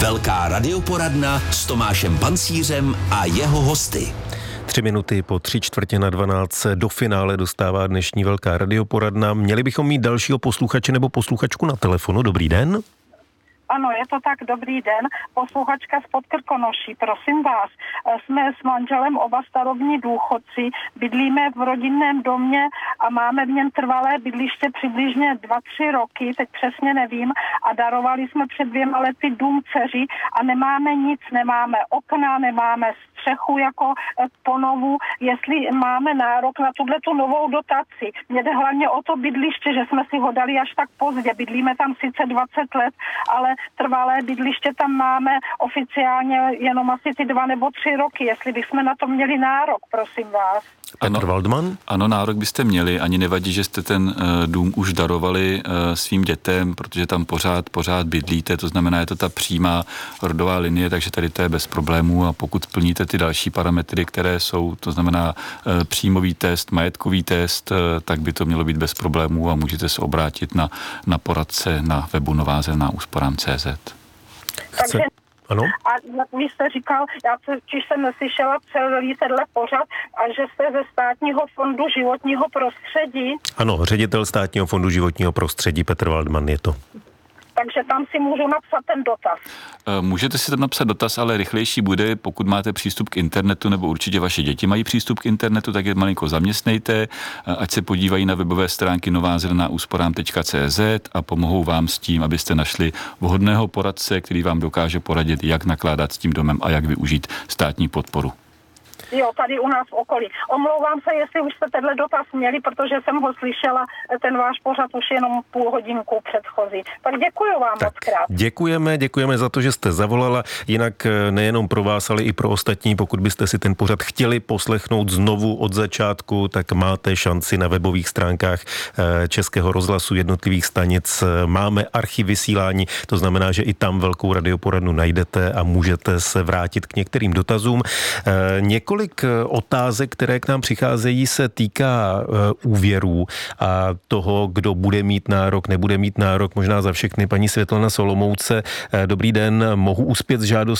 Velká radioporadna s Tomášem Pancířem a jeho hosty. 3 minuty po 3:45 do finále dostává dnešní Velká radioporadna. Měli bychom mít dalšího posluchače nebo posluchačku na telefonu. Dobrý den. Ano, je to tak, dobrý den. Posluchačka z Podkrkonoší, prosím vás, jsme s manželem oba starobní důchodci, bydlíme v rodinném domě a máme v něm trvalé bydliště přibližně 2-3 roky, teď přesně nevím, a darovali jsme před 2 lety dům dceři a nemáme nic, nemáme okna, nemáme střechu jako ponovu, jestli máme nárok na tu novou dotaci. Mně jde hlavně o to bydliště, že jsme si ho dali až tak pozdě, bydlíme tam sice 20 let, ale trvalé bydliště tam máme oficiálně jenom asi ty 2 nebo 3 roky, jestli bychom na to měli nárok, prosím vás. Petr Waldman? Ano, nárok byste měli, ani nevadí, že jste ten dům už darovali svým dětem, protože tam pořád bydlíte, to znamená, je to ta přímá rodová linie, takže tady to je bez problémů a pokud splníte ty další parametry, které jsou, to znamená příjmový test, majetkový test, tak by to mělo být bez problémů a můžete se obrátit na poradce na webu novázemnaúsporám.cz. Takže ano? A jak vy jste říkal, já jsem neslyšela celý tenhle pořad, a že jste ze Státního fondu životního prostředí. Ano, ředitel Státního fondu životního prostředí Petr Waldman je to. Takže tam si můžu napsat ten dotaz. Můžete si tam napsat dotaz, ale rychlejší bude, pokud máte přístup k internetu, nebo určitě vaše děti mají přístup k internetu, tak je malinko zaměstnejte, ať se podívají na webové stránky novázemnaúsporám.cz a pomohou vám s tím, abyste našli vhodného poradce, který vám dokáže poradit, jak nakládat s tím domem a jak využít státní podporu. Jo, tady u nás v okolí. Omlouvám se, jestli už jste tenhle dotaz měli, protože jsem ho slyšela, ten váš pořad už jenom půl hodinku předchozí. Tak děkuji vám moc krát. Děkujeme za to, že jste zavolala. Jinak nejenom pro vás, ale i pro ostatní, pokud byste si ten pořad chtěli poslechnout znovu od začátku, tak máte šanci na webových stránkách Českého rozhlasu jednotlivých stanic. Máme archiv vysílání, to znamená, že i tam Velkou radioporadnu najdete a můžete se vrátit k některým dotazům. Několik otázek, které k nám přicházejí, se týká úvěrů a toho, kdo bude mít nárok, nebude mít nárok. Možná za všechny paní Světlana Solomouce. Dobrý den, mohu uspět s žádostí